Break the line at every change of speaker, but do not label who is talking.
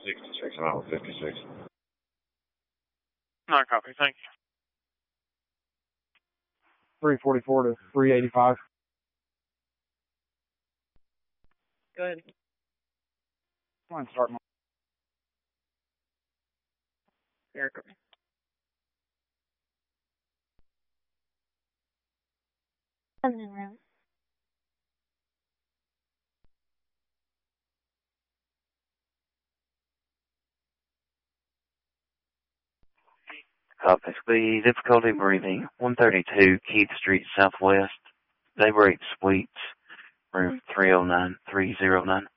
66 and I was 56.
Not copy, thank you.
344 to 385.
Go ahead.
Come on, start.
Here, go.
London room.
Copy. Difficulty breathing. 132 Keith Street Southwest. Daybreak Suites. Room 309.